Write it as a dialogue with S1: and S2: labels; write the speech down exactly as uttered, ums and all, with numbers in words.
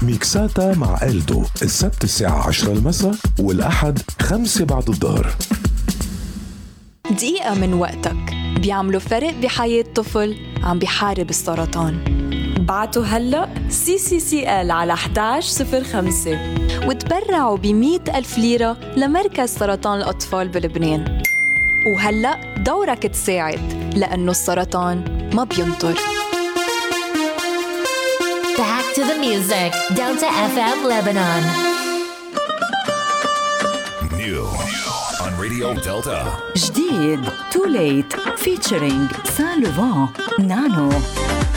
S1: ميكساتا مع إلدو السبت الساعة عشرة المساء والأحد خمسة بعد الظهر.
S2: دقيقة من وقتك بيعملوا فرق بحياة طفل عم بيحارب السرطان.
S3: بعتوا هلأ سي سي سي إل على إحدى عشر صفر خمسة
S2: وتبرعوا بمئة ألف ليرة لمركز سرطان الأطفال بلبنان. وهلأ دورك تساعد لأنه السرطان ما بينطر.
S4: Back to the music. Delta إف إم Lebanon.
S5: New on Radio Delta.
S6: جديد Too Late featuring Saint Laurent Nano.